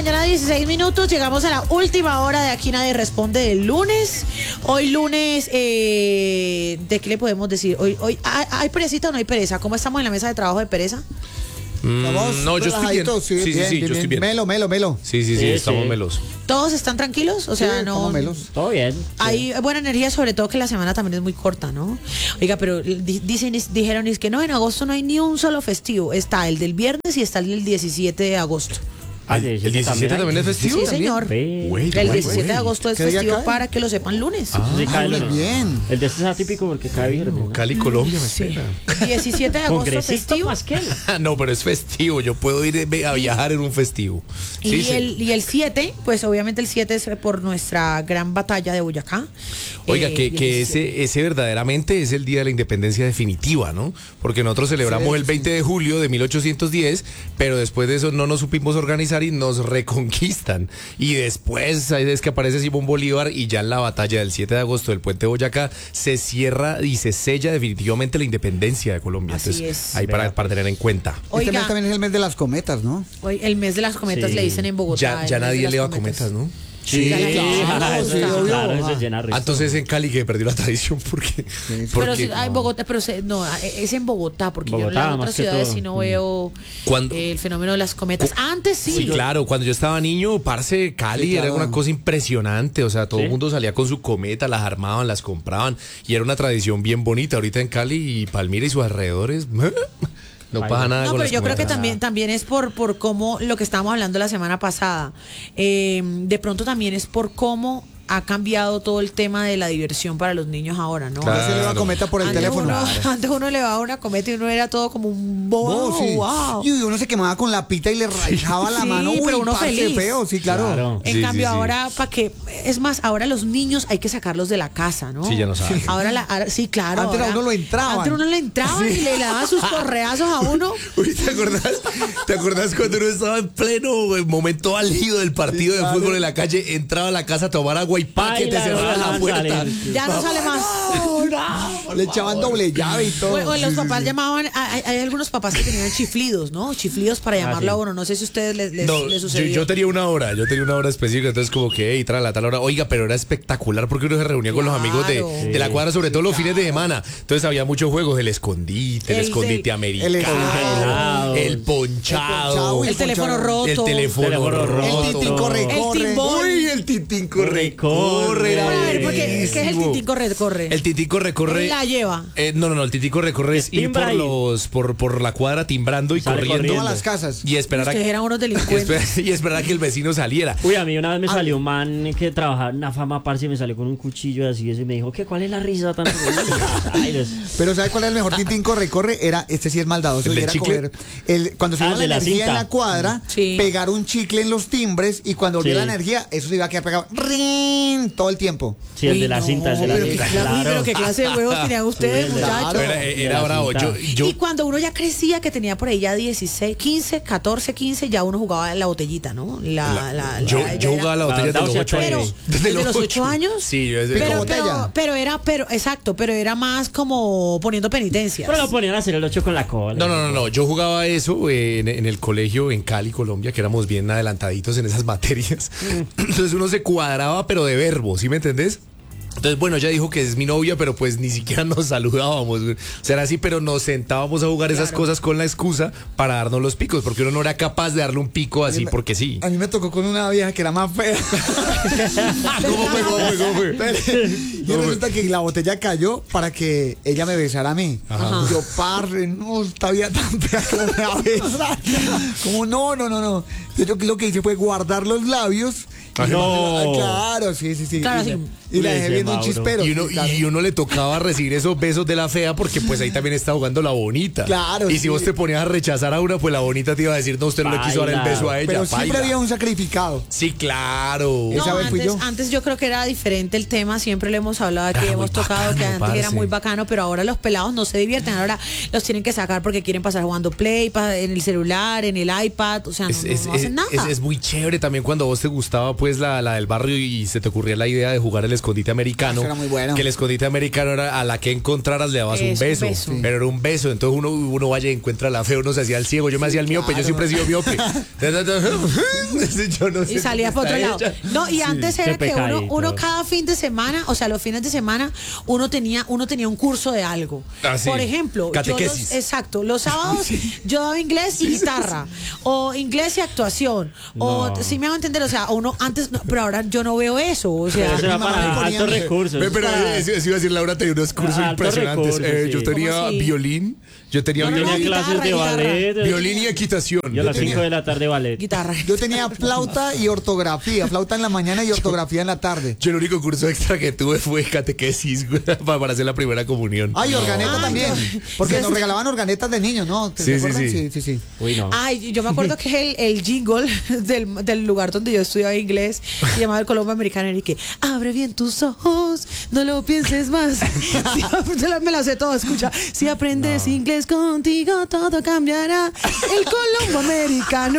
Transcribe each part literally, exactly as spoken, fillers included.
mañana, dieciséis minutos. Llegamos a la última hora de Aquí Nadie Responde del lunes. Hoy lunes, eh, ¿de qué le podemos decir? Hoy, hoy ¿hay, ¿hay perecita o no hay pereza? ¿Cómo estamos en la mesa de trabajo de pereza? Mm, no, yo estoy bien. Sí, sí, sí, bien, sí, bien, yo estoy bien. Melo, melo, melo. Sí, sí, sí, Sí, estamos sí. melos. ¿Todos están tranquilos? O sea, Sí, no. estamos melos. Todo bien. Hay buena energía, sobre todo que la semana también es muy corta, ¿no? Oiga, pero di- dicen, dijeron es que no, en agosto no hay ni un solo festivo. Está el del viernes y está el del diecisiete de agosto. Ah, ¿El el diecisiete también es festivo? Sí, señor. Sí. Güey, El güey, diecisiete de güey. agosto es ¿Qué día festivo cae? para que lo sepan lunes. Ah, Sí, cae muy el- bien. El de este es atípico porque cae viernes, ¿no? Cali, Colombia, me Sí. espera. diecisiete de agosto Congresista festivo. Pasquel. No, pero es festivo. Yo puedo ir a viajar en un festivo. Y, Sí, sí. el, y el siete, pues obviamente el siete es por nuestra gran batalla de Boyacá. Oiga, Eh, que, y el que diecisiete. ese, ese verdaderamente es el día de la independencia definitiva, ¿no? Porque nosotros celebramos Sí, el veinte de julio de mil ochocientos diez, pero después de eso no nos supimos organizar y nos reconquistan. Y después ahí es que aparece Simón Bolívar y ya en la batalla del siete de agosto del Puente de Boyacá se cierra y se sella definitivamente la independencia de Colombia. Así Entonces, es. ahí para, para tener en cuenta. Este Oiga, mes también es el mes de las cometas, ¿no? hoy el mes de las cometas Sí. le dicen en Bogotá. Ya, el ya mes de nadie las le va a cometas, ¿no? Sí, claro, claro, sí, eso, obvio. claro, eso Ah. es llenar Ah, rico. entonces en Cali que perdió la tradición porque... Pero porque- sí, ah, en Bogotá, pero se- no, es en Bogotá, porque yo en Bogotá, las más otras que ciudades todo. sí no veo Cuando- eh, el fenómeno de las cometas. Antes sí. Sí, claro, cuando yo estaba niño, parce, Cali Sí, claro. era una cosa impresionante, o sea, todo el ¿Sí? mundo salía con su cometa, las armaban, las compraban, y era una tradición bien bonita. Ahorita en Cali y Palmira y sus alrededores, no Ay, pasa no. nada No, con pero las yo creo que cometas. también, también es por, por cómo lo que estábamos hablando la semana pasada. Eh, de pronto también es por cómo ha cambiado todo el tema de la diversión para los niños ahora, ¿no? Claro. Ya se le va cometa por el antes teléfono. Uno, antes uno le daba una cometa y uno era todo como un bobo. Oh, sí. Wow. Y uno se quemaba con la pita y le rayaba la Sí, mano. Uy, pero uno parce, feliz. feo, sí, claro. Claro. En Sí, cambio sí, sí. ahora, para que, es más, ahora los niños hay que sacarlos de la casa, ¿no? Sí, ya no saben. Ahora, la, ahora- sí, claro. Antes a ahora- uno lo entraban. Antes uno le entraban y le daban sus correazos a uno. Uy, ¿te acordás? ¿Te acordás cuando uno estaba en pleno eh, momento álgido del partido Sí, de claro. fútbol en la calle, entraba a la casa a tomar agua y pa, que te Baila, cerraban no la van puerta? saliendo. Ya no sale más. Le echaban doble llave y todo. O, o los Sí, sí, papás sí. llamaban, hay, hay algunos papás que tenían chiflidos, ¿no? Chiflidos para llamarlo sí. a uno. No sé si a ustedes les, les, No, les yo, sucedió. yo tenía una hora, yo tenía una hora específica, entonces como que, hey, trae la tal hora. Oiga, pero era espectacular porque uno se reunía con los amigos de, Claro. de la cuadra, sobre todo los fines de semana. Entonces había muchos juegos, el escondite, el, El escondite del- americano, el el, congelado, ponchado, el ponchado, el teléfono roto. el teléfono Teléfono roto. El titín corre, El corre. timbón. Uy, el titín corre, corre. Corre. era Bueno, a ver, porque, ¿qué es el buenísimo. titín corre, corre? El titín corre, corre. Él la lleva. Eh, no, no, no, el titico recorre es ir Timbra por ahí. los, por, por la cuadra timbrando y Sale corriendo. corriendo. Todas las casas. Y esperar a Ustedes eran unos delincuentes. esper- y esperar a que el vecino saliera. Uy, a mí una vez me salió un man que trabajaba en una fama parce y me salió con un cuchillo así eso y me dijo, ¿qué? ¿Cuál es la risa tan Ay, los- Pero ¿sabe cuál era el mejor tintín corre corre? Era, este sí es maldadoso, ¿El y del era chicle? coger el, cuando se Ah, iba la de la energía cinta. en la cuadra, Sí. pegar un chicle en los timbres y cuando volvió Sí. la energía, eso se iba a quedar pegado ¡rin! Todo el tiempo. Sí, el Uy, de la no, cinta, el de la pero cinta. qué cla- uy, pero qué clase de huevos tenían ustedes, Sí, muchachos. claro. Era, De era la bravo. cinta. Yo, yo, Y cuando uno ya crecía, que tenía por ahí ya dieciséis, quince, catorce, quince, ya uno jugaba en la botellita, ¿no? La, la- la- yo, la- yo ya jugaba era- la botella La de los verdad, ocho o sea, años. pero, ¿desde los ocho años? Sí, yo desde Pico Pero, botella. pero, pero era, pero, exacto, pero era más como poniendo penitencias. Pero lo ponían a hacer el ocho con la cola. No, no, no, no. Yo jugaba eso eh, en, en el colegio en Cali, Colombia, que éramos bien adelantaditos en esas materias. Entonces uno se cuadraba, pero de verbo, ¿sí me entendés? Entonces, bueno, ella dijo que es mi novia, pero pues ni siquiera nos saludábamos. O sea, era así, pero nos sentábamos a jugar esas cosas con la excusa para darnos los picos, porque uno no era capaz de darle un pico así porque sí. A mí me tocó con una vieja que era más fea. ¿Cómo fue? ¿Cómo fue? ¿Cómo fue? Y resulta que la botella cayó para que ella me besara a mí. Ajá. Yo, parre, no, esta vida tan fea como me va a besar. Como no, no, no, no. Yo lo que hice fue guardar los labios. Ay, no. Ah, claro, sí, sí, sí. Claro, y, sí. la, y la dejé Ese viendo un Mauro. chispero. Y uno, sí, claro. y uno le tocaba recibir esos besos de la fea porque pues ahí también está jugando la bonita. Claro, Y si sí. vos te ponías a rechazar a una, pues la bonita te iba a decir, no, usted no le quiso dar el Baila. beso a ella. Pero siempre baila. había un sacrificado. Sí, claro. Esa No, vez fui antes, yo. antes yo creo que era diferente el tema, siempre le hemos hablado aquí, Era hemos muy tocado que bacano, antes era parce. muy bacano, pero ahora los pelados no se divierten, ahora los tienen que sacar porque quieren pasar jugando play pa- en el celular, en el iPad, o sea, no, Es, no- es- no hacen es- nada. es- es muy chévere también cuando a vos te gustaba pues pues la, la del barrio y se te ocurría la idea de jugar el escondite americano. Eso era muy bueno. Que el escondite americano era a la que encontraras le dabas un Es un beso. beso. Sí. Pero era un beso. Entonces uno, uno vaya y encuentra la fe, uno se hacía el ciego. Yo me hacía el miope, yo siempre he sido miope. Yo no sé Y salía qué por otro está lado. hecha. No, y antes era Se que peca uno, ahí, uno claro. cada fin de semana, o sea, los fines de semana, uno tenía, uno tenía un curso de algo. Ah, sí. Por ejemplo, yo Catequesis. los, exacto, los sábados yo daba inglés y guitarra, o inglés y actuación, o No. si me van a entender, o sea, uno antes, no, pero ahora yo no veo eso, o Pero sea, eso era mi mamá me para ponía- altos recursos. Ve, pero para- eso, eso iba a decir Laura, tenía unos cursos Altos impresionantes. recursos, Eh, sí. Yo tenía ¿Cómo así? violín, yo tenía No, no, Yo no, violín, tenía guitarra, clases de guitarra. ballet. violín y equitación. Yo a las tenía. cinco de la tarde ballet. guitarra. Yo tenía flauta y ortografía, flauta en la mañana y ortografía en la tarde. Yo el único curso extra que tuve fue catequesis güey, para para hacer la primera comunión. Ay, organeta Ay, también. yo- Porque sí, nos sí. regalaban organetas de niños, ¿no? ¿Te Sí, sí, acuerdan? sí. sí, sí, sí. Uy, no. Ay, yo me acuerdo que el, el jingle del, del lugar donde yo estudiaba inglés, se llamaba el Colombo Americano, y que abre bien tus ojos, no lo pienses más. Si, me lo sé todo, escucha. Si aprendes inglés contigo, todo cambiará. El Colombo Americano.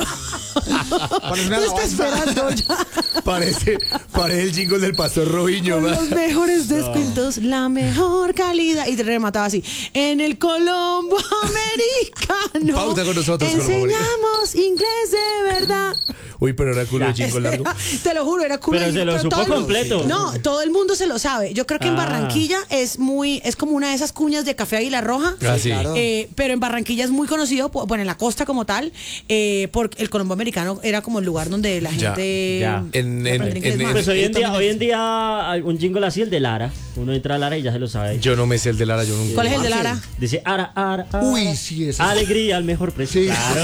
Parece una ¿Qué está alabanza. esperando ya? Parece, parece el jingle del pastor Robinho. Con ¿va? los mejores descuentos, la mejor calidad. Y te remataba así. En el Colombo Americano. Pausa con nosotros, Colombo Americano. enseñamos inglés de verdad. Uy, pero era culo el jingle largo. Te lo juro, era culo. Pero se lo supo todo el mundo- completo. No, todo el mundo se lo sabe. Yo creo que en Ah. Barranquilla es muy, es como una de esas cuñas de Café Águila Roja. Ah, sí. claro. Eh, pero en Barranquilla es muy conocido, po- bueno, en la costa como tal, eh, porque el Colombo Americano era como el lugar donde la Ya, gente ya. En- aprendía en- inglés en- más. Pues hoy en Yo día, también- hoy en día hay un jingle así, el de Lara. Uno entra a Lara y ya se lo sabe. Yo no me sé el de Lara, yo nunca. ¿Cuál es el de Lara? Dice Ara, Ara, Ara. Uy, sí, ese. Alegría al mejor precio. Sí. Claro.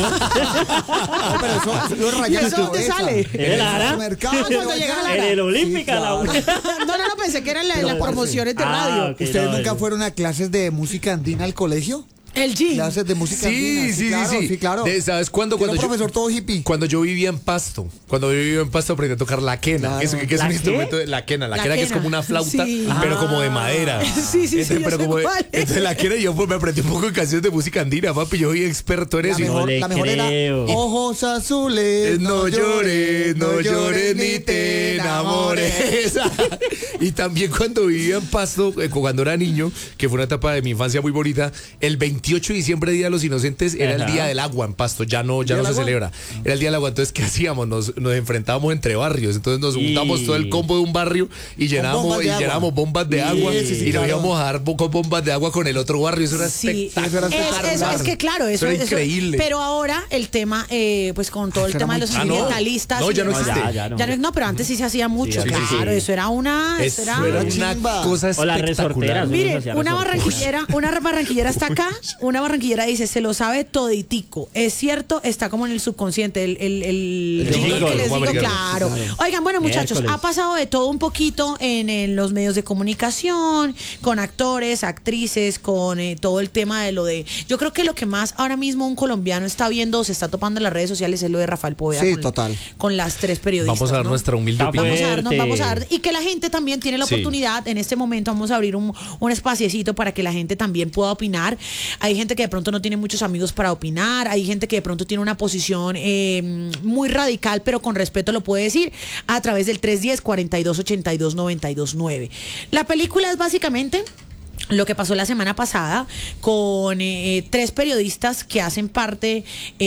No, pero eso, yo ¿Y rayé eso la dónde cabeza. sale? ¿Es de Lara? En el mercado, Cuando llega allá. Lara. En el Olímpica, Sí, la claro. No, no, no, pensé que eran la- las promociones de Ah, radio. ok. ¿Ustedes no, nunca no. fueron a clases de música andina al colegio? El G. Clases de música Sí, andina. sí, sí, claro, sí. sí, claro. De- ¿Sabes cuándo? Yo era Cuando un yo- profesor todo hippie. Cuando yo vivía en Pasto, cuando yo vivía en Pasto aprendí a tocar la quena, Claro. que es, que es ¿La un qué? instrumento de la quena, la, La quena, que es quena. como una flauta, Sí. pero como de Ah. madera. Sí, sí, sí, Entonces, yo pero sé como de- cuál es. entonces la quena yo pues, me aprendí un poco de canciones de música andina, papi, yo soy experto en La eso. y- mejor, le la mejor era creo. ojos azules. Eh, No llores, no llores ni te enamores. Y también cuando vivía en Pasto, eh, cuando era niño, que fue una etapa de mi infancia muy bonita, el veintiocho de diciembre, Día de los Inocentes, era el Ajá. Día del Agua en Pasto, ya no, ya ¿Día no del se agua? celebra. Era el Día del Agua, entonces, ¿qué hacíamos? Nos, nos enfrentábamos entre barrios, entonces nos Y- juntamos todo el combo de un barrio y llenamos bombas de y agua. llenamos bombas de Sí, agua sí, sí, y nos claro. íbamos a dar bo- con bombas de agua con el otro barrio, eso era Sí, espectacular. Eso era es, espectacular. es- es que claro, eso, Eso era eso- increíble. Pero ahora el tema, eh, pues con todo el Eso era tema de muy los Ah, ¿no? ambientalistas. No, y ya no demás, existe. Ya, ya no. ya no, no, pero antes sí se hacía mucho, Sí, sí, sí, claro, sí. eso era una, eso Eso era, era una una chimba. cosa O las espectacular. resorteras. Mire, hacía una resorte. barranquillera, una barranquillera está acá, una barranquillera dice, se lo sabe toditico. Es cierto, está como en el subconsciente, el, el, el, El jingle jingle, que les como digo, americano. claro. Oigan, bueno, muchachos, Miércoles. ha pasado de todo un poquito en, en los medios de comunicación, con actores, actrices, con eh, todo el tema de lo de... Yo creo que lo que más ahora mismo un colombiano está viendo, se está topando en las redes sociales, es lo de Rafael Poveda. Sí, con, total. Con las tres periodistas. Vamos a dar ¿no? nuestra humilde Está opinión. Vamos a darnos, Fuerte. vamos a dar. Y que la gente también tiene la Sí. oportunidad, en este momento vamos a abrir un, un espaciecito para que la gente también pueda opinar. Hay gente que de pronto no tiene muchos amigos para opinar, hay gente que de pronto tiene una posición eh, muy radical, pero con respeto lo puede decir a través del tres uno cero, cuatro dos ocho dos, nueve dos nueve. La película es básicamente lo que pasó la semana pasada con eh, tres periodistas que hacen parte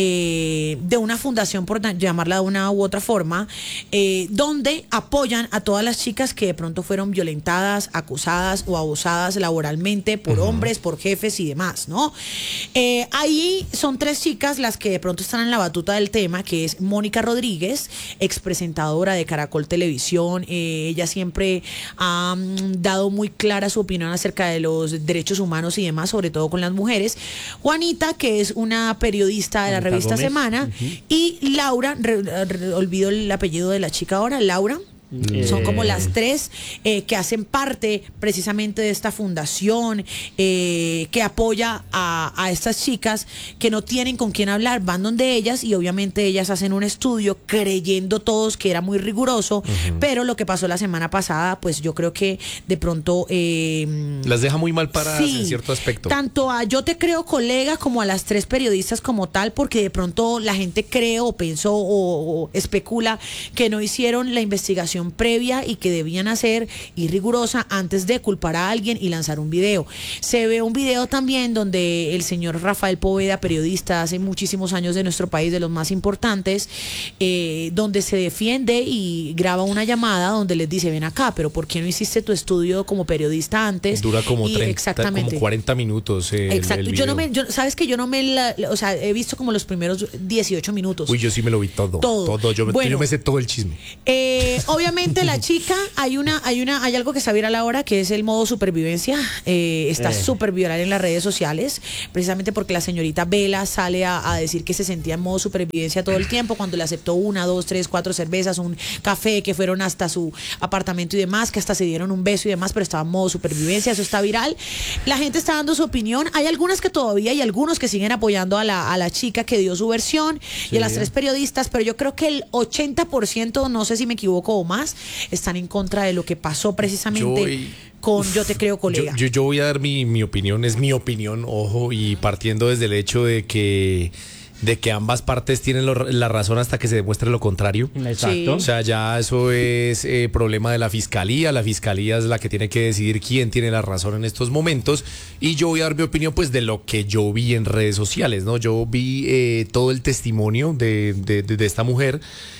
eh, de una fundación, por llamarla de una u otra forma, eh, donde apoyan a todas las chicas que de pronto fueron violentadas, acusadas o abusadas laboralmente por hombres, por jefes y demás, ¿no? Eh, ahí son tres chicas las que de pronto están en la batuta del tema, que es Mónica Rodríguez, expresentadora de Caracol Televisión. Eh, ella siempre ha mm, dado muy clara su opinión acerca de los derechos humanos y demás, sobre todo con las mujeres. Juanita, que es una periodista de la Juanita revista Gómez. Semana, y Laura, re- re- olvido el apellido de la chica ahora, Laura. Son como Eh, las tres eh, que hacen parte precisamente de esta fundación eh, que apoya a, a estas chicas que no tienen con quién hablar, van donde ellas y obviamente ellas hacen un estudio creyendo todos que era muy riguroso, uh-huh. pero lo que pasó la semana pasada, pues yo creo que de pronto... Eh, las deja muy mal paradas sí, en cierto aspecto. Tanto a Yo Te Creo Colega como a las tres periodistas como tal, porque de pronto la gente cree o pensó o, o especula que no hicieron la investigación previa y que debían hacer y rigurosa antes de culpar a alguien y lanzar un video. Se ve un video también donde el señor Rafael Poveda, periodista hace muchísimos años de nuestro país, de los más importantes, eh, donde se defiende y graba una llamada donde les dice, ven acá, pero ¿por qué no hiciste tu estudio como periodista antes? Dura como y treinta, exactamente. como cuarenta minutos. Eh, Exacto. el, el yo no video. me, yo, sabes que yo no me, la, o sea, he visto como los primeros dieciocho minutos. Uy, yo sí me lo vi todo. Todo. todo. Yo, me, Bueno, yo me sé todo el chisme. Eh, obviamente la chica, hay una, hay una, hay algo que está viral ahora que es el modo supervivencia. Eh, está súper eh. viral en las redes sociales, precisamente porque la señorita Vela sale a, a decir que se sentía en modo supervivencia todo el tiempo cuando le aceptó una, dos, tres, cuatro cervezas, un café, que fueron hasta su apartamento y demás, que hasta se dieron un beso y demás, pero estaba en modo supervivencia. Eso está viral. La gente está dando su opinión. Hay algunas que todavía y algunos que siguen apoyando a la, a la chica que dio su versión sí. y a las tres periodistas, pero yo creo que el ochenta por ciento, no sé si me equivoco o más, están en contra de lo que pasó precisamente yo, con uf, Yo Te Creo Colega. Yo, yo, yo voy a dar mi, mi opinión, es mi opinión, ojo, y partiendo desde el hecho de que de que ambas partes tienen lo, la razón hasta que se demuestre lo contrario. Exacto. Sí. O sea, ya eso es eh, problema de la fiscalía. La fiscalía es la que tiene que decidir quién tiene la razón en estos momentos. Y yo voy a dar mi opinión pues de lo que yo vi en redes sociales, ¿no? Yo vi eh, todo el testimonio de, de, de, de esta mujer.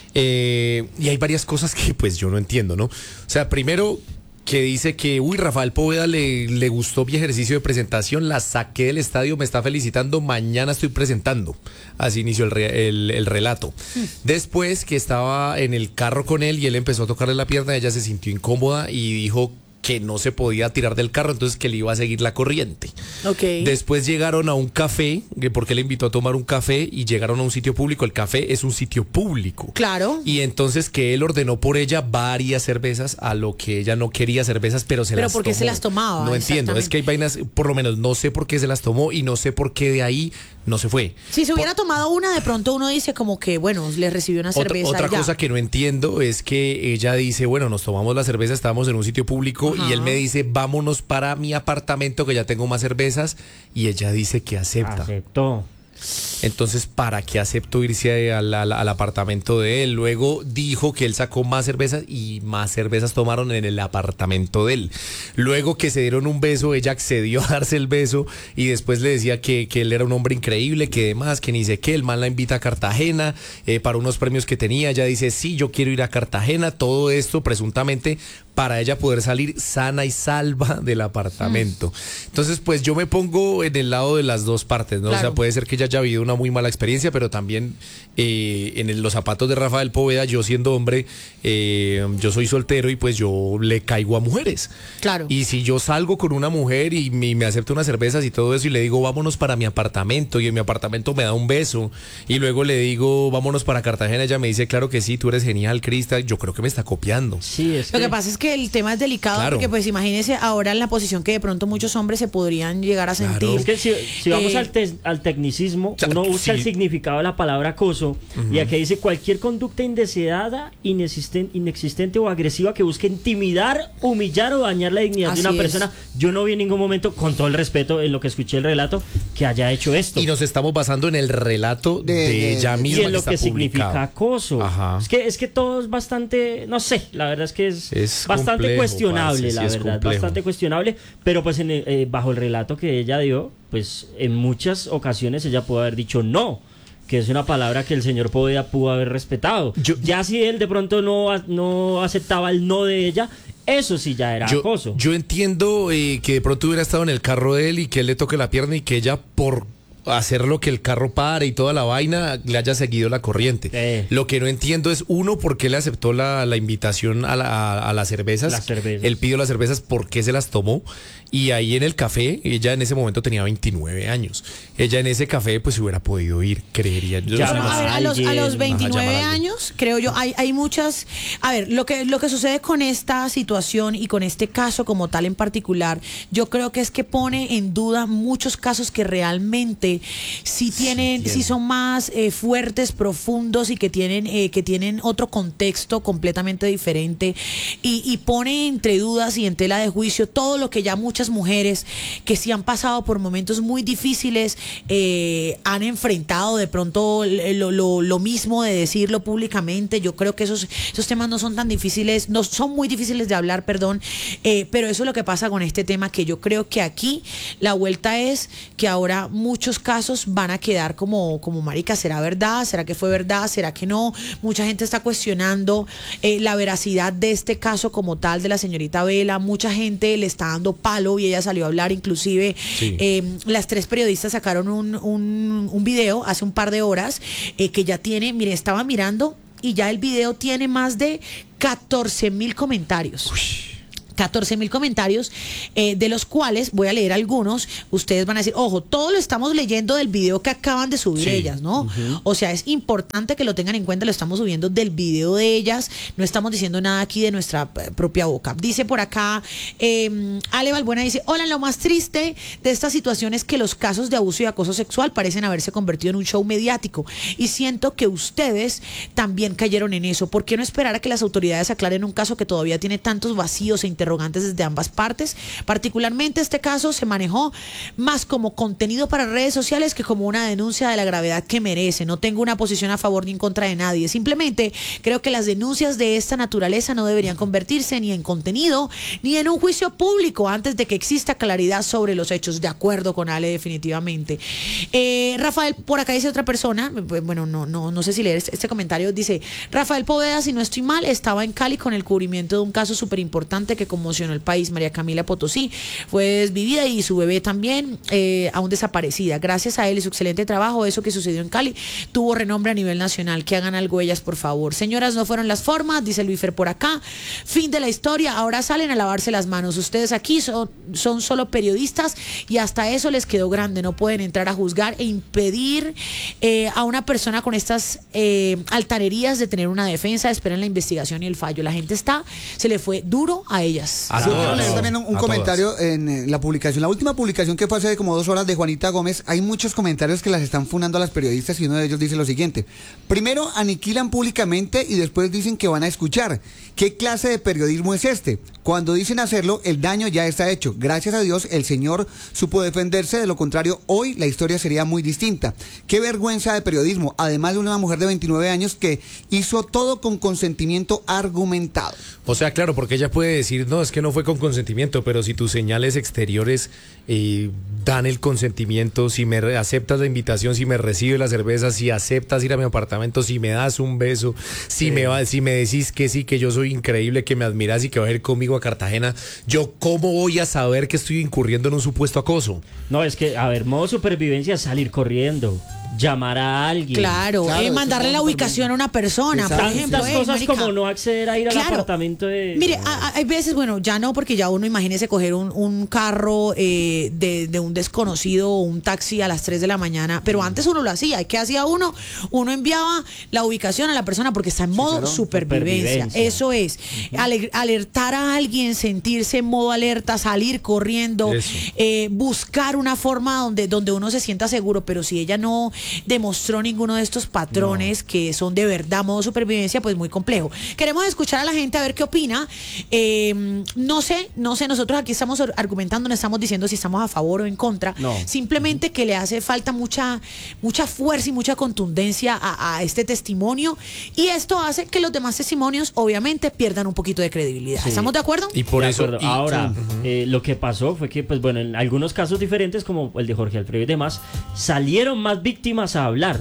Eh, y hay varias cosas que pues yo no entiendo, ¿no? O sea, primero que dice que, uy, Rafael Poveda le, le gustó mi ejercicio de presentación, la saqué del estadio, me está felicitando, mañana estoy presentando. Así inició el, re, el, el relato. Mm. Después que estaba en el carro con él y él empezó a tocarle la pierna, ella se sintió incómoda y dijo que no se podía tirar del carro, entonces que le iba a seguir la corriente. Okay. Después llegaron a un café, porque le invitó a tomar un café y llegaron a un sitio público. El café es un sitio público. Claro. Y entonces que él ordenó por ella varias cervezas, a lo que ella no quería cervezas, pero se pero las tomó. ¿Pero por qué se las tomaba? No entiendo, es que hay vainas, por lo menos no sé por qué se las tomó y no sé por qué de ahí no se fue. Si se hubiera por... tomado una, de pronto uno dice como que, bueno, le recibió una cerveza. Otra, otra ya. cosa que no entiendo es que ella dice, bueno, nos tomamos la cerveza, estábamos en un sitio público. Ajá. Y él me dice, vámonos para mi apartamento que ya tengo más cervezas, y ella dice que acepta. Aceptó. Entonces, ¿para qué aceptó irse al, al, al apartamento de él? Luego dijo que él sacó más cervezas y más cervezas tomaron en el apartamento de él. Luego que se dieron un beso, ella accedió a darse el beso y después le decía que, que él era un hombre increíble, que demás, que ni sé qué. El man la invita a Cartagena eh, para unos premios que tenía. Ella dice, sí, yo quiero ir a Cartagena. Todo esto presuntamente para ella poder salir sana y salva del apartamento. Mm. Entonces, pues yo me pongo en el lado de las dos partes, ¿no? Claro. O sea, puede ser que ella haya vivido una muy mala experiencia, pero también eh, en el, los zapatos de Rafael Poveda, yo siendo hombre, eh, yo soy soltero y pues yo le caigo a mujeres. Claro. Y si yo salgo con una mujer y me, me acepta unas cervezas y todo eso y le digo, vámonos para mi apartamento, y en mi apartamento me da un beso, y luego le digo, vámonos para Cartagena, ella me dice, claro que sí, tú eres genial, Crista, yo creo que me está copiando. Sí, es Lo que... que pasa es que el tema es delicado, claro. porque pues imagínese ahora en la posición que de pronto muchos hombres se podrían llegar a sentir. Claro. Es que si, si vamos eh, al, te, al tecnicismo, o sea, uno busca sí. el significado de la palabra acoso, uh-huh. y aquí dice cualquier conducta indeseada, inexistente, inexistente o agresiva que busque intimidar, humillar o dañar la dignidad Así de una es. persona. Yo no vi en ningún momento, con todo el respeto en lo que escuché el relato, que haya hecho esto. Y nos estamos basando en el relato de, de, de ella misma, y en lo que, que significa acoso. Ajá. Es que es que todo es bastante, no sé, la verdad es que es, es bastante complejo, cuestionable, parce, la sí, es verdad, complejo. bastante cuestionable, pero pues en el, eh, bajo el relato que ella dio, pues en muchas ocasiones ella pudo haber dicho no, que es una palabra que el señor Poveda pudo haber respetado. Yo, ya si él de pronto no, no aceptaba el no de ella, eso sí ya era yo, acoso. Yo entiendo eh, que de pronto hubiera estado en el carro de él y que él le toque la pierna y que ella por hacerlo que el carro pare y toda la vaina le haya seguido la corriente. Eh. Lo que no entiendo es, uno, por qué le aceptó la, la invitación a, la, a, a las cervezas. Las cervezas. Él pidió las cervezas, ¿por qué se las tomó? Y ahí en el café, ella en ese momento tenía veintinueve años. Ella en ese café pues hubiera podido ir, creería yo. Ya, no sé, Bueno, a, ver, a, los, a los veintinueve Ajá, llamar a alguien. años, creo yo, hay, hay muchas... A ver, lo que, lo que sucede con esta situación y con este caso como tal en particular, yo creo que es que pone en duda muchos casos que realmente sí tienen, sí, sí son más eh, fuertes, profundos y que tienen, eh, que tienen otro contexto completamente diferente y, y pone entre dudas y en tela de juicio todo lo que ya muchas mujeres que sí han pasado por momentos muy difíciles eh, han enfrentado de pronto lo, lo, lo mismo de decirlo públicamente. Yo creo que esos, esos temas no son tan difíciles, no son muy difíciles de hablar, perdón, eh, pero eso es lo que pasa con este tema, que yo creo que aquí la vuelta es que ahora muchos casos van a quedar como, como marica, ¿será verdad? ¿Será que fue verdad? ¿Será que no? Mucha gente está cuestionando eh, la veracidad de este caso como tal de la señorita Vela, mucha gente le está dando palo y ella salió a hablar, inclusive sí. eh, las tres periodistas sacaron un, un, un video hace un par de horas eh, que ya tiene, mire, estaba mirando y ya el video tiene más de catorce mil comentarios. Uy. catorce mil comentarios, eh, de los cuales voy a leer algunos. Ustedes van a decir, ojo, todo lo estamos leyendo del video que acaban de subir sí. ellas, ¿no? Uh-huh. O sea, es importante que lo tengan en cuenta, lo estamos subiendo del video de ellas, no estamos diciendo nada aquí de nuestra propia boca. Dice por acá, eh, Ale Balbuena dice, hola, lo más triste de esta situación es que los casos de abuso y acoso sexual parecen haberse convertido en un show mediático y siento que ustedes también cayeron en eso. ¿Por qué no esperar a que las autoridades aclaren un caso que todavía tiene tantos vacíos e interrogantes desde ambas partes? Particularmente este caso se manejó más como contenido para redes sociales que como una denuncia de la gravedad que merece. No tengo una posición a favor ni en contra de nadie. Simplemente creo que las denuncias de esta naturaleza no deberían convertirse ni en contenido ni en un juicio público antes de que exista claridad sobre los hechos. De acuerdo con Ale, definitivamente. Eh, Rafael, por acá dice otra persona, bueno, no, no, no sé si leer este, este comentario, dice, Rafael Poveda, si no estoy mal, estaba en Cali con el cubrimiento de un caso súper importante que conmocionó el país. María Camila Potosí fue desvivida y su bebé también eh, aún desaparecida. Gracias a él y su excelente trabajo, eso que sucedió en Cali tuvo renombre a nivel nacional. Que hagan algo ellas, por favor. Señoras, no fueron las formas, dice Luifer por acá. Fin de la historia, ahora salen a lavarse las manos. Ustedes aquí son, son solo periodistas y hasta eso les quedó grande. No pueden entrar a juzgar e impedir eh, a una persona con estas eh, altanerías de tener una defensa. Esperen la investigación y el fallo. La gente está, se le fue duro a ellas. A sí, quiero leer también un, un comentario todas. en eh, la publicación, la última publicación que fue hace como dos horas de Juanita Gómez. Hay muchos comentarios que las están funando a las periodistas y uno de ellos dice lo siguiente: primero aniquilan públicamente y después dicen que van a escuchar. ¿Qué clase de periodismo es este? Cuando dicen hacerlo, el daño ya está hecho. Gracias a Dios el señor supo defenderse, de lo contrario hoy la historia sería muy distinta. Qué vergüenza de periodismo, además de una mujer de veintinueve años que hizo todo con consentimiento argumentado. O sea, claro, porque ella puede decir, no, es que no fue con consentimiento, pero si tus señales exteriores eh, dan el consentimiento, si me re- aceptas la invitación, si me recibes la cerveza, si aceptas ir a mi apartamento, si me das un beso, si, sí. me, va, si me decís que sí, que yo soy increíble, que me admiras y que vas a ir conmigo a Cartagena, yo cómo voy a saber que estoy incurriendo en un supuesto acoso. No, es que, a ver, modo supervivencia es salir corriendo, llamar a alguien. Claro, claro eh, mandarle la ubicación a una persona, por ejemplo. Tantas eh, cosas marica. como no acceder a ir claro. al apartamento de... Mire, a, a, hay veces, bueno, ya no, porque ya uno, imagínese coger un, un carro eh, de, de un desconocido o un taxi a las tres de la mañana, pero antes uno lo hacía. ¿Y qué hacía uno? Uno enviaba la ubicación a la persona porque está en sí, modo claro. supervivencia. supervivencia. Eso es. Uh-huh. Ale- alertar a alguien, sentirse en modo alerta, salir corriendo, eh, buscar una forma donde, donde uno se sienta seguro, pero si ella no demostró ninguno de estos patrones no. que son de verdad modo supervivencia, pues muy complejo. Queremos escuchar a la gente a ver qué opina. Eh, no sé, no sé, nosotros aquí estamos argumentando, no estamos diciendo si estamos a favor o en contra, no. simplemente que le hace falta mucha, mucha fuerza y mucha contundencia a, a este testimonio, y esto hace que los demás testimonios obviamente pierdan un poquito de credibilidad. Sí. ¿Estamos de acuerdo? Y por de eso acuerdo. Y, ahora, uh-huh. eh, lo que pasó fue que, pues bueno, en algunos casos diferentes, como el de Jorge Alfredo y demás, salieron más víctimas a hablar.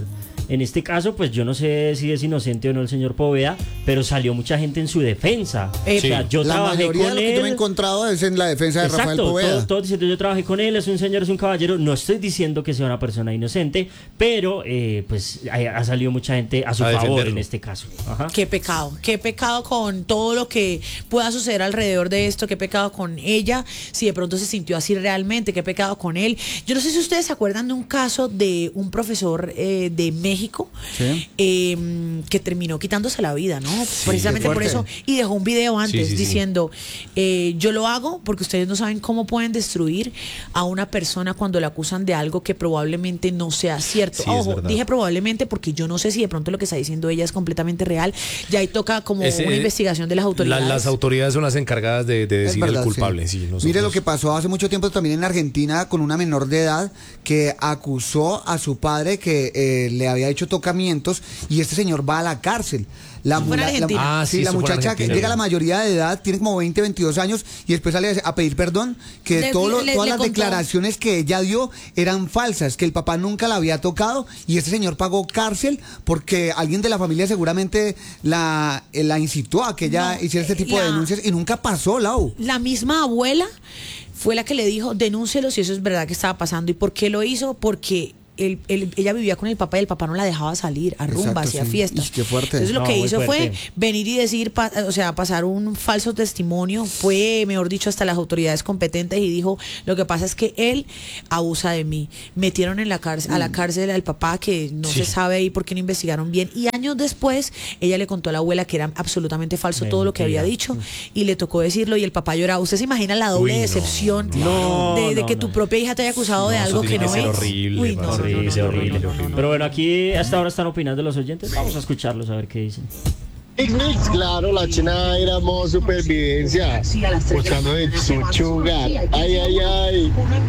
En este caso, pues yo no sé si es inocente o no el señor Poveda, pero salió mucha gente en su defensa. Eh, o sea, sí. yo la trabajé mayoría con de lo que él. yo me he encontrado es en la defensa de Exacto, Rafael Poveda. Todos todo diciendo yo trabajé con él, es un señor, es un caballero. No estoy diciendo que sea una persona inocente, pero eh, pues ha, ha salido mucha gente a su A favor defenderlo. en este caso. Ajá. Qué pecado, qué pecado con todo lo que pueda suceder alrededor de esto, qué pecado con ella, si de pronto se sintió así realmente, qué pecado con él. Yo no sé si ustedes se acuerdan de un caso de un profesor eh, de México Sí. eh, que terminó quitándose la vida, ¿no? Precisamente qué por eso, fuerte. y dejó un video antes Sí, sí, sí. diciendo, eh, yo lo hago porque ustedes no saben cómo pueden destruir a una persona cuando la acusan de algo que probablemente no sea cierto. Sí, es Ojo, verdad. dije probablemente porque yo no sé si de pronto lo que está diciendo ella es completamente real. Ya ahí toca como Ese- una investigación de las La- autoridades. las autoridades son las encargadas de, de Es decir verdad, el culpable. sí. Sí, nosotros- Mire lo que pasó hace mucho tiempo también en Argentina con una menor de edad que acusó a su padre que eh, le había hecho tocamientos y este señor va a la cárcel. La, Eso fue en mula- la- Argentina. Ah, sí, sí, la eso fue en muchacha que Argentina. llega a la mayoría de edad, tiene como veinte, veintidós años y después sale a pedir perdón, que Le- todo lo- le- todas le las contó. declaraciones que ella dio eran falsas, que el papá nunca la había tocado y este señor pagó cárcel porque alguien de la familia seguramente la, eh, la incitó a que ella No, hiciera este tipo la- de denuncias y nunca pasó, Lau. La misma abuela fue la que le dijo, denúncielo si eso es verdad que estaba pasando. ¿Y por qué lo hizo? Porque él- él- ella vivía con el papá y el papá no la dejaba salir a rumbas Exacto, y a sí. fiestas. Ish, qué fuerte. Entonces lo No, que muy hizo fue fuerte. venir y decir, pa- o sea, pasar un falso testimonio, fue, mejor dicho, hasta las autoridades competentes y dijo, lo que pasa es que él abusa de mí. Metieron en la cárcel, a la cárcel al papá que no Sí. se sabe ahí por qué no investigaron bien. Y años después, ella le contó a la abuela que era absolutamente falso todo lo que había Mentira. dicho y le tocó decirlo y el papá lloraba. ¿Usted se imagina la doble Uy, no, decepción no, de, de no, que no, tu no. propia hija te haya acusado de No, algo eso que tiene no que ser es? horrible, Uy, no, no, no, horrible, no, no, no, horrible, no, no. horrible. Pero bueno, aquí hasta ahora están opinando los oyentes. Vamos a escucharlos a ver qué dicen. Mix, mix, claro, la china era modo supervivencia, buscando de su chugar. Ay, ay, ay.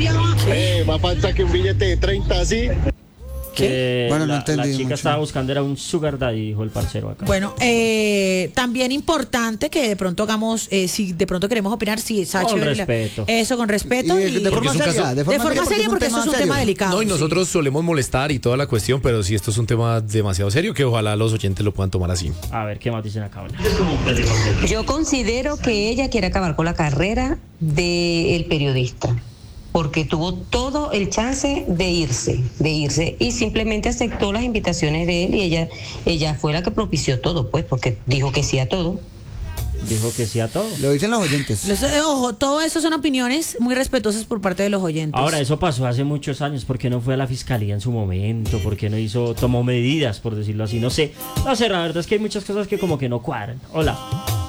Eh, va a falta que un billete de treinta así. Que Bueno, no la, entendí la chica mucho. estaba buscando era un sugar daddy, dijo el parcero acá. Bueno, eh, también importante que de pronto hagamos, eh, si de pronto queremos opinar, si está Con chévere la- respeto. Eso, con respeto. Y de, y- de forma Porque es un seria, caso- de forma, de forma seria, seria, porque eso es un tema delicado. No, y sí. nosotros solemos molestar y toda la cuestión, pero sí, esto es un tema demasiado serio que ojalá los oyentes lo puedan tomar así. A ver qué más dicen acá. Hola. Yo considero que ella quiere acabar con la carrera del periodista, porque tuvo todo el chance de irse, de irse, y simplemente aceptó las invitaciones de él y ella, ella fue la que propició todo, pues, porque dijo que sí a todo. Dijo que sí a todo. Lo dicen los oyentes. Los- eh, ojo, todo eso son opiniones muy respetuosas por parte de los oyentes. Ahora, eso pasó hace muchos años. ¿Por qué no fue a la fiscalía en su momento? ¿Por qué no hizo, tomó medidas, por decirlo así? No sé. No sé, la verdad es que hay muchas cosas que como que no cuadran. Hola.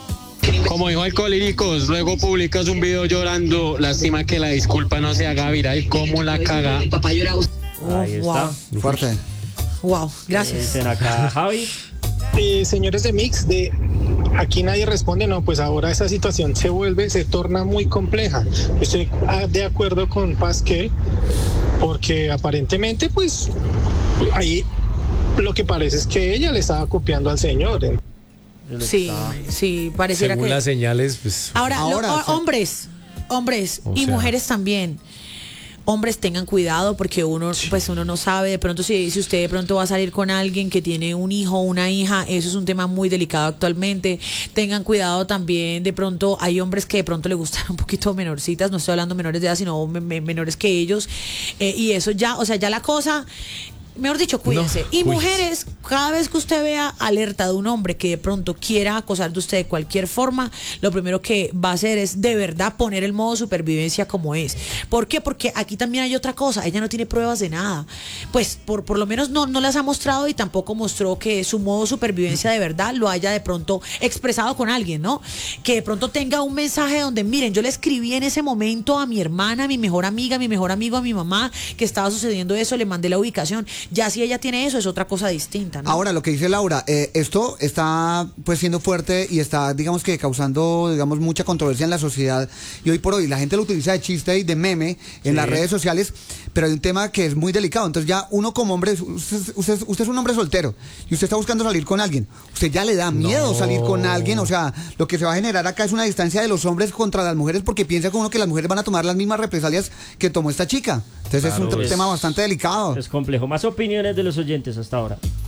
Como dijo Alcohólicos, luego publicas un video llorando, lástima que la disculpa no se haga viral, como la caga. Oh, Ahí está. wow, Fuerte. wow, ¿Qué gracias. dicen acá, Javi? Eh, señores de Mix, de aquí nadie responde, no, pues ahora esa situación se vuelve, se torna muy compleja. Estoy ah, de acuerdo con Pasquel, porque aparentemente, pues, ahí lo que parece es que ella le estaba copiando al señor. Él Sí, está- sí, pareciera Según que... las señales, pues... Ahora, lo- Ahora, o- o sea- hombres, hombres O y sea. mujeres también. Hombres, tengan cuidado porque uno, pues uno no sabe, de pronto si, si usted de pronto va a salir con alguien que tiene un hijo o una hija, eso es un tema muy delicado actualmente. Tengan cuidado también, de pronto hay hombres que de pronto le gustan un poquito menorcitas, no estoy hablando menores de edad, sino me- me- menores que ellos. Eh, y eso ya, o sea, ya la cosa... Mejor dicho, cuídense. No, y cuídense. mujeres, cada vez que usted vea alerta de un hombre que de pronto quiera acosar de usted de cualquier forma, lo primero que va a hacer es de verdad poner el modo supervivencia como es. ¿Por qué? Porque aquí también hay otra cosa. Ella no tiene pruebas de nada. Pues por, por lo menos no, no las ha mostrado y tampoco mostró que su modo supervivencia de verdad lo haya de pronto expresado con alguien, ¿no? Que de pronto tenga un mensaje donde, miren, yo le escribí en ese momento a mi hermana, a mi mejor amiga, a mi mejor amigo, a mi mamá, que estaba sucediendo eso, le mandé la ubicación. Ya si ella tiene eso, es otra cosa distinta, ¿no? Ahora, lo que dice Laura, eh, esto está pues siendo fuerte y está, digamos que causando, digamos, mucha controversia en la sociedad. Y hoy por hoy la gente lo utiliza de chiste y de meme en Sí. las redes sociales, pero hay un tema que es muy delicado. Entonces ya uno como hombre, usted, usted, usted es un hombre soltero y usted está buscando salir con alguien. Usted ya le da miedo No. salir con alguien. O sea, lo que se va a generar acá es una distancia de los hombres contra las mujeres porque piensa como uno que las mujeres van a tomar las mismas represalias que tomó esta chica. Entonces es un Claro, t- es- tema bastante delicado. Es complejo. Más opiniones de los oyentes hasta ahora.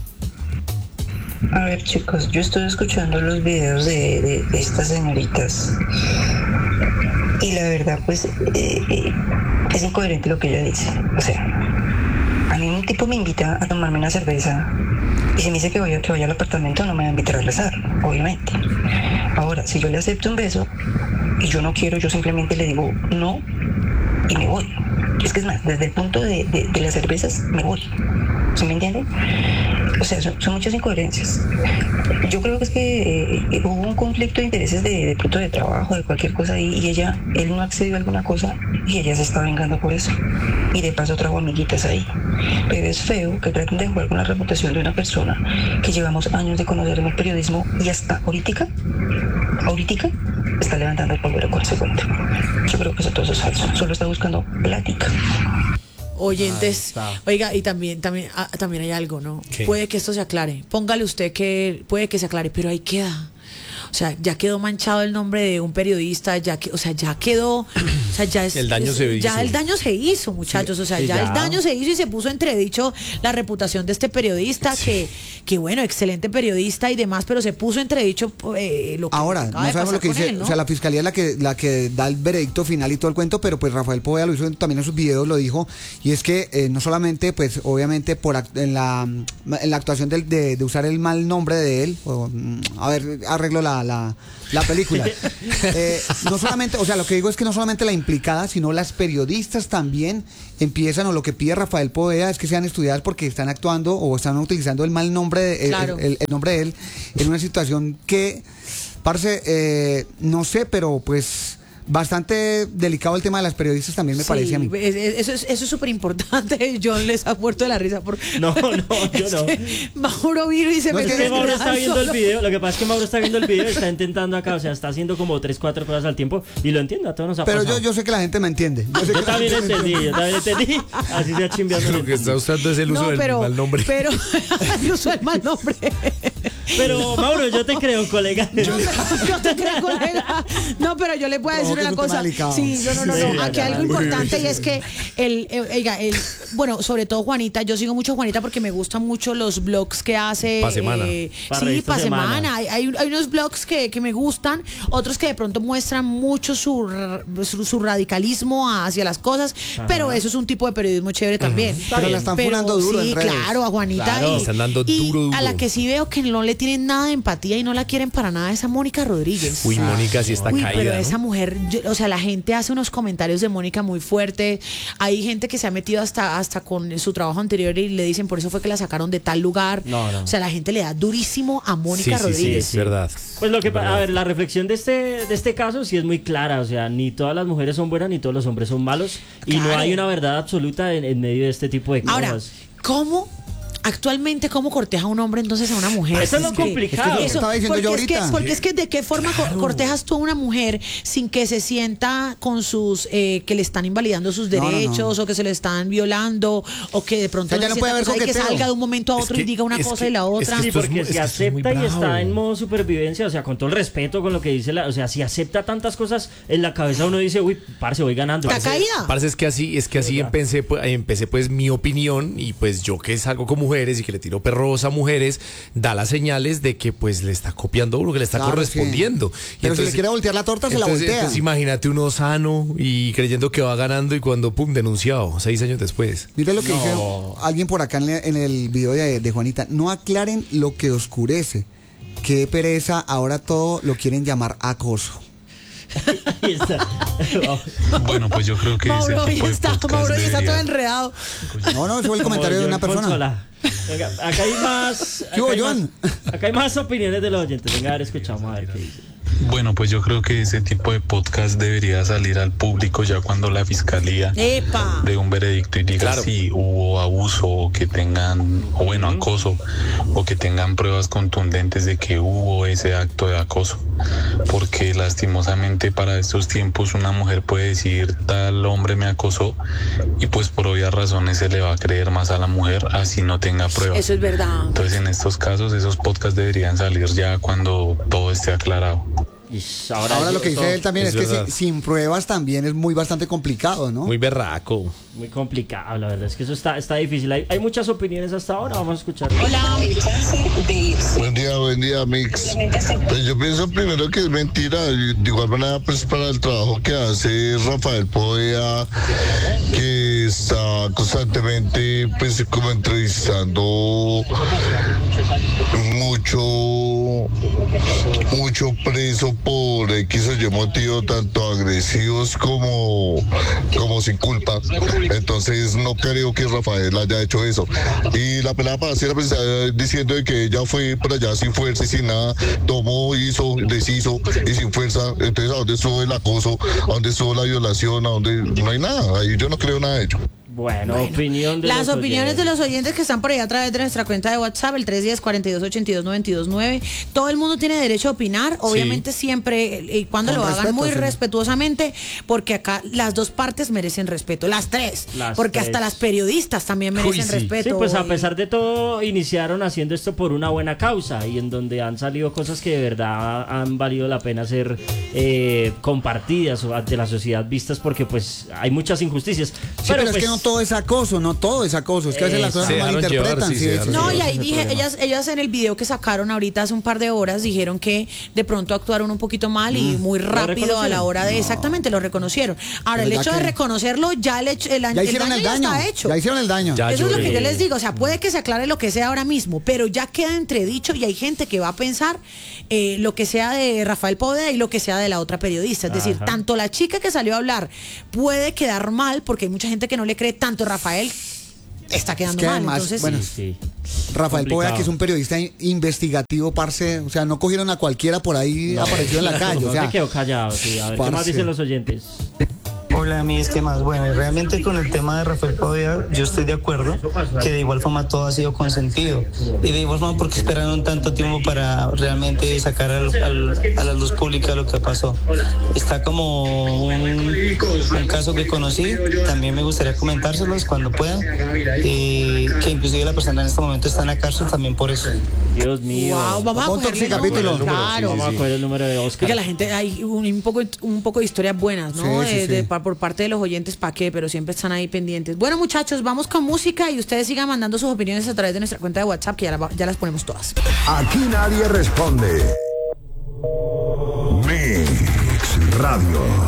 A ver, chicos, yo estoy escuchando los videos de, de, de estas señoritas y la verdad, pues, eh, eh, es incoherente lo que ella dice. O sea, a mí un tipo me invita a tomarme una cerveza y si me dice que vaya, que vaya al apartamento, no me va a invitar a rezar, obviamente. Ahora, si yo le acepto un beso y yo no quiero, yo simplemente le digo no y me voy. Es que es más, desde el punto de, de, de las cervezas, me voy. ¿Sí me entienden? O sea, son, son muchas incoherencias. Yo creo que es que eh, hubo un conflicto de intereses de, de pronto de trabajo, de cualquier cosa ahí, y ella, él no accedió a alguna cosa y ella se está vengando por eso. Y de paso trajo amiguitas ahí. Pero es feo que traten de jugar con la reputación de una persona que llevamos años de conocer en el periodismo y hasta ahorita, ahorita está levantando el polvero con ese cuento. Yo creo que eso todo es falso. Solo está buscando plática. Oyentes, oiga, y también también ah, también hay algo, ¿no? ¿Qué? Puede que esto se aclare. Póngale usted que puede que se aclare, pero ahí queda. O sea, ya quedó manchado el nombre de un periodista, ya que, o sea, ya quedó, o sea, ya es, El daño es- se ya hizo. el daño se hizo, muchachos, o sea, sí, ya, ya. el daño se hizo y se puso entredicho la reputación de este periodista que que bueno, excelente periodista y demás, pero se puso entredicho eh, lo que Ahora, acaba no de sabemos pasar lo que con dice, él, ¿no? o sea, la fiscalía es la que, la que da el veredicto final y todo el cuento, pero pues Rafael Poveda lo hizo en- también en sus videos, lo dijo, y es que eh, no solamente, pues obviamente por act- en la, en la actuación del- de, de usar el mal nombre de él, o, mm, a ver, arreglo la, la, la película, eh, no solamente, o sea, lo que digo es que no solamente la implicada, sino las periodistas también empiezan, o lo que pide Rafael Poveda es que sean estudiadas porque están actuando o están utilizando el mal nombre, de, el- Claro. el, el nombre de él en una situación que, parce, eh, no sé, pero pues bastante delicado el tema de las periodistas también me Sí, parece a mí. es- es- Eso es eso es súper importante. John les ha muerto de la risa por No, no, yo Es no. que Mauro vino y se No, es metió que Es que en Mauro el está viendo el solo. video, lo que pasa es que Mauro está viendo el video y está intentando acá, o sea, está haciendo como tres, cuatro cosas al tiempo y lo entiendo, a todos nos ha Pero pasado. yo, yo sé que la gente me entiende. Yo, sé que Yo la también gente me entendí, entiende. yo también entendí, así se ha chimbeando. Lo que está usando es el uso No, del pero, mal nombre. pero el uso del mal nombre. Pero Mauro, yo te creo, colega. Yo, yo te creo, colega. No, pero yo le puedo No, decir que es una un tema cosa. delicado. Sí, no, no, no, Sí, no. ya, Aquí ya, algo ya. importante y es que el, el, oiga, el, bueno, sobre todo Juanita, yo sigo mucho a Juanita porque me gustan mucho los blogs que hace. Pa' semana. eh, Pa' sí, revista pa' semana. Semana. Hay, hay, hay unos blogs que, que me gustan, otros que de pronto muestran mucho su, r- su, su radicalismo hacia las cosas, pero eso es un tipo de periodismo chévere también. Pero la están funando duro sí, en redes. claro, a Juanita. Claro, y, están dando y duro, duro. a la que sí veo que no le tienen nada de empatía y no la quieren para nada es a Mónica Rodríguez. Uy, Mónica sí está Uy, caída, pero ¿no? esa mujer, yo- o sea, la gente hace unos comentarios de Mónica muy fuertes. Hay gente que se ha metido hasta, hasta con su trabajo anterior y le dicen por eso fue que la sacaron de tal lugar. No, no. O sea, la gente le da durísimo a Sí, Mónica sí, sí, Rodríguez. es verdad. Pues lo que, pa- Verdad. a ver, la reflexión de este, de este caso sí es muy clara, o sea, ni todas las mujeres son buenas ni todos los hombres son malos y no Claro. hay una verdad absoluta en, en medio de este tipo de cosas. Ahora, ¿cómo? Actualmente, ¿cómo corteja un hombre entonces a una mujer? Eso es lo que- complicado. Es que Eso, estaba diciendo porque yo es que, ahorita. porque es que de qué forma co- cortejas tú a una mujer sin que se sienta con sus, eh, que le están invalidando sus No, no, no. derechos o que se le están violando o que de pronto O sea, ya se no puede sienta haber cosa y que coqueteo. salga de un momento a Es otro que- y diga una es cosa que- y la es otra. que Sí, esto es porque muy- si es que esto es muy acepta y está bravo. en modo supervivencia, o sea, con todo el respeto con lo que dice la, o sea, si acepta tantas cosas en la cabeza uno dice, uy, parce, voy ganando. Está caída. Parece es que así, es que así empecé, pues, empecé pues mi opinión y pues yo que salgo con mujeres y que le tiro perros a mujeres, da las señales de que pues le está copiando uno, que le está Claro, correspondiendo. sí. Y Pero si le quiere voltear la torta, se la entonces, voltea. entonces imagínate uno sano y creyendo que va ganando y cuando pum, denunciado, seis años después. Mire lo que dice alguien por acá en, el- en el video de, de Juanita. No aclaren lo que oscurece. Qué pereza, ahora todo lo quieren llamar acoso. Ahí está. Bueno, pues yo creo que Mauro ese ya tipo de está, podcast Mauro ya está todo debería- enredado. No, no, ese fue el comentario de Como una John persona. Consola. Venga, acá hay más. ¿Qué hubo, acá hay John? más- Acá hay más opiniones de los oyentes. Venga, a ver, escuchamos a ver qué dice. Bueno, pues yo creo que ese tipo de podcast debería salir al público ya cuando la fiscalía ¡Epa! dé un veredicto y diga Claro. si hubo abuso o que tengan, o bueno, acoso, o que tengan pruebas contundentes de que hubo ese acto de acoso. Porque lastimosamente para estos tiempos una mujer puede decir tal hombre me acosó y pues por obvias razones se le va a creer más a la mujer así no tenga pruebas. Eso es verdad. Entonces en estos casos esos podcasts deberían salir ya cuando todo esté aclarado. Y ahora, Ahora lo que eso- dice él también es es, que verdad. sin, sin pruebas también es muy bastante complicado, ¿no? Muy berraco. Muy complicado, la verdad es que eso está, está difícil. Hay, hay muchas opiniones hasta ahora, vamos a escuchar. Hola. Buen día, buen día, Mix. Pues yo pienso primero que es mentira. De igual manera, pues para el trabajo que hace Rafael Poveda, que está constantemente, pues como entrevistando mucho, mucho preso por X o Y motivo, tanto agresivos como, como sin culpa. Entonces no creo que Rafael haya hecho eso. Y la pelada parciera pues, diciendo de que ella fue por allá sin fuerza y sin nada, tomó, hizo, deshizo y sin fuerza. Entonces, ¿a dónde estuvo el acoso? ¿A dónde estuvo la violación? ¿A dónde? No hay nada. Ahí yo no creo nada de ello. Bueno, bueno, opinión de las los opiniones oyentes. de los oyentes que están por ahí a través de nuestra cuenta de WhatsApp, el tres uno cero, cuatro dos ocho dos, nueve dos nueve. Todo el mundo tiene derecho a opinar, obviamente sí. Siempre y cuando Con lo respeto, hagan muy sí. respetuosamente, porque acá las dos partes merecen respeto, las tres, las porque tres. Hasta las periodistas también merecen Uy, sí. respeto. Sí, pues a pesar de todo iniciaron haciendo esto por una buena causa y en donde han salido cosas que de verdad han valido la pena ser eh, compartidas ante la sociedad, vistas, porque pues hay muchas injusticias. Sí, pero, pero pues, es que no todo es acoso, no todo es acoso, es que a veces las cosas malinterpretan. Sí, sí, sí, no, y ahí dije, ellas, ellas en el video que sacaron ahorita hace un par de horas dijeron que de pronto actuaron un poquito mal y mm. muy rápido a la hora de, no. exactamente, lo reconocieron. Ahora, pero el hecho que... de reconocerlo, ya el, hecho, el, ya el daño, el daño ya está hecho. Ya hicieron el daño. Ya Eso lloré. Es lo que yo les digo, o sea, puede que se aclare lo que sea ahora mismo, pero ya queda entredicho y hay gente que va a pensar eh, lo que sea de Rafael Poveda y lo que sea de la otra periodista. Es Ajá. decir, tanto la chica que salió a hablar puede quedar mal, porque hay mucha gente que no le cree, tanto Rafael está quedando es que mal, además, entonces bueno, sí, sí. Rafael Poveda, que es un periodista investigativo, parce, o sea, no cogieron a cualquiera por ahí no, apareció en la calle, no, o sea, se quedó callado, sí. A ver, parce. ¿Qué más dicen los oyentes? Hola, mis ¿qué más? Bueno, realmente con el tema de Rafael Poveda, yo estoy de acuerdo que de igual forma todo ha sido consentido. Y de igual forma, porque esperaron tanto tiempo para realmente sacar al, al, a la luz pública lo que pasó. Está como un, un caso que conocí, también me gustaría comentárselos cuando puedan, eh, que inclusive la persona en este momento está en la cárcel también por eso. Dios mío. Wow, vamos a coger el capítulo. Claro. Vamos a coger el número de Oscar. Porque la gente, hay un, un, poco, un poco de historias buenas, ¿no? Sí, sí, de, sí. de, por parte de los oyentes, ¿para qué? Pero siempre están ahí pendientes. Bueno, muchachos, vamos con música y ustedes sigan mandando sus opiniones a través de nuestra cuenta de WhatsApp, que ya, la, ya las ponemos todas. Aquí nadie responde. Mix Radio.